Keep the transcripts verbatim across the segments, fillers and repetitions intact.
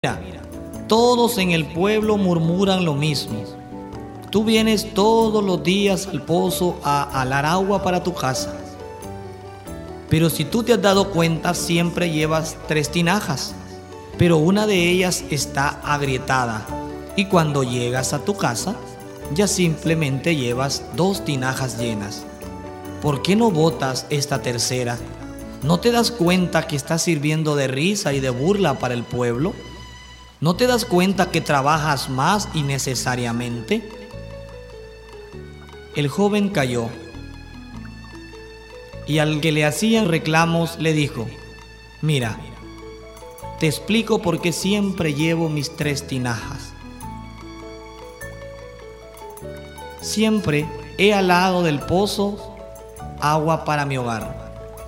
Mira, todos en el pueblo murmuran lo mismo. Tú vienes todos los días al pozo a alar agua para tu casa. Pero si tú te has dado cuenta, siempre llevas tres tinajas, pero una de ellas está agrietada. Y cuando llegas a tu casa, ya simplemente llevas dos tinajas llenas. ¿Por qué no botas esta tercera? ¿No te das cuenta que estás sirviendo de risa y de burla para el pueblo? ¿No te das cuenta que trabajas más innecesariamente? El joven calló, y al que le hacían reclamos le dijo: mira, te explico por qué siempre llevo mis tres tinajas. Siempre he alado del pozo agua para mi hogar.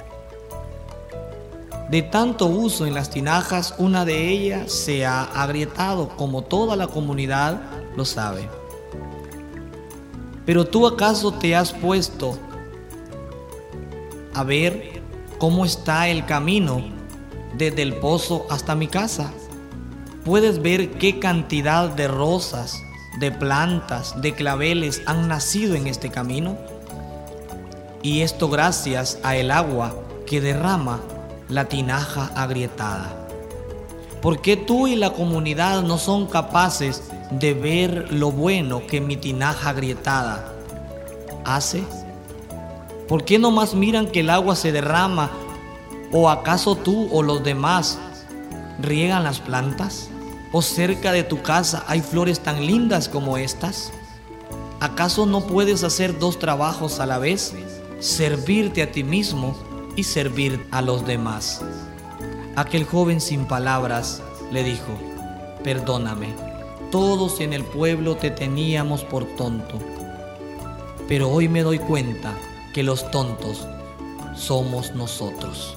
De tanto uso en las tinajas, una de ellas se ha agrietado, como toda la comunidad lo sabe. Pero tú, ¿acaso te has puesto a ver cómo está el camino desde el pozo hasta mi casa? Puedes ver qué cantidad de rosas, de plantas, de claveles han nacido en este camino. Y esto gracias a el agua que derrama la tinaja agrietada. ¿Por qué tú y la comunidad no son capaces de ver lo bueno que mi tinaja agrietada hace? ¿Por qué no más miran que el agua se derrama? ¿O acaso tú o los demás riegan las plantas? ¿O cerca de tu casa hay flores tan lindas como estas? ¿Acaso no puedes hacer dos trabajos a la vez? Servirte a ti mismo y servir a los demás. Aquel joven sin palabras le dijo: perdóname, todos en el pueblo te teníamos por tonto, pero hoy me doy cuenta que los tontos somos nosotros.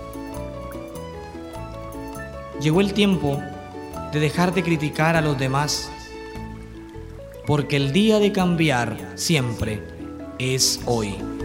Llegó el tiempo de dejar de criticar a los demás, porque el día de cambiar siempre es hoy.